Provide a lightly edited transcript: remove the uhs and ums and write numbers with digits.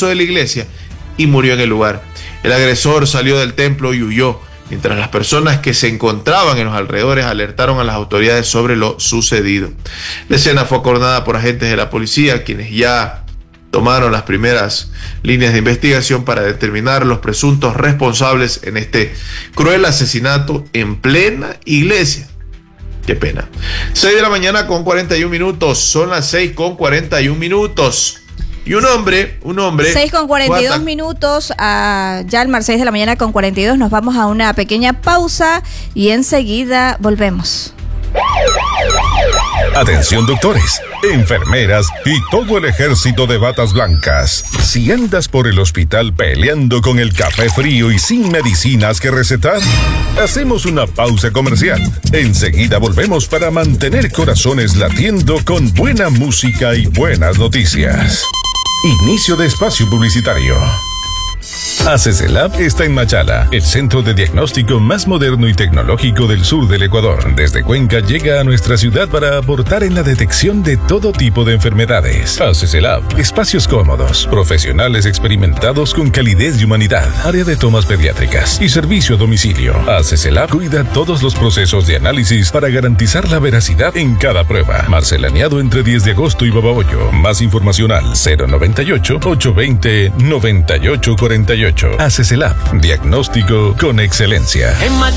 abuso de la iglesia y murió en el lugar. El agresor salió del templo y huyó, mientras las personas que se encontraban en los alrededores alertaron a las autoridades sobre lo sucedido. La escena fue acordada por agentes de la policía, quienes ya tomaron las primeras líneas de investigación para determinar los presuntos responsables en este cruel asesinato en plena iglesia. Qué pena. 6 de la mañana con 41 minutos. Son las 6 con 41 minutos. Y un hombre. 6 con 42 minutos. Ya al mar 6 de la mañana con 42. Nos vamos a una pequeña pausa y enseguida volvemos. Atención doctores, enfermeras y todo el ejército de batas blancas. Si andas por el hospital peleando con el café frío y sin medicinas que recetar, hacemos una pausa comercial. Enseguida volvemos para mantener corazones latiendo con buena música y buenas noticias. Inicio de espacio publicitario. ACCLAB está en Machala, el centro de diagnóstico más moderno y tecnológico del sur del Ecuador. Desde Cuenca llega a nuestra ciudad para aportar en la detección de todo tipo de enfermedades. ACCLAB, espacios cómodos, profesionales experimentados con calidez y humanidad, área de tomas pediátricas y servicio a domicilio. ACCLAB cuida todos los procesos de análisis para garantizar la veracidad en cada prueba. Marcelaneado entre 10 de agosto y Babahoyo. Más información al 098-820-9848. ACCLAB, diagnóstico con excelencia.